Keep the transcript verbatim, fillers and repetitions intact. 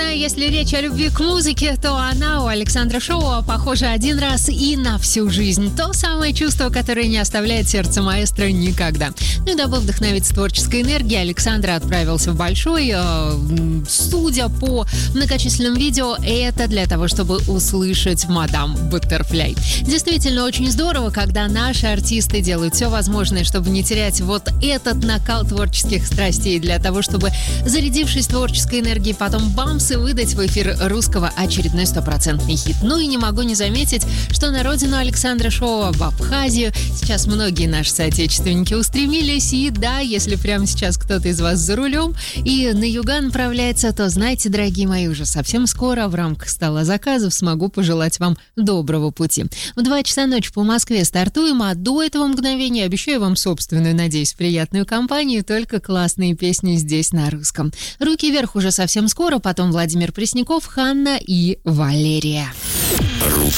знаю, если речь о любви к музыке, то она у Александра Шоу похожа один раз и на всю жизнь. То самое чувство, которое не оставляет сердце маэстро никогда. Ну и дабы вдохновиться творческой энергией, Александр отправился в Большой. Э, судя по многочисленным видео, это для того, чтобы услышать мадам Баттерфляй. Действительно, очень здорово, когда наши артисты делают все возможное, чтобы не терять вот этот накал творческих страстей, для того, чтобы, зарядившись творческой энергией, потом бамс и выдать в эфир русского очередной стопроцентный хит. Ну и не могу не заметить, что на родину Александра Шоу, в Абхазию, сейчас многие наши соотечественники устремились. И да, если прямо сейчас кто-то из вас за рулем и на юга направляется, то знайте, дорогие мои, уже совсем скоро в рамках стола заказов смогу пожелать вам доброго пути. В два часа ночи по Москве стартуем, а до этого мгновения обещаю вам собственную, надеюсь, приятную компанию, только классные песни здесь на русском. Руки вверх уже совсем скоро, потом Владимир Пресняков, Ханна и Валерия. Руки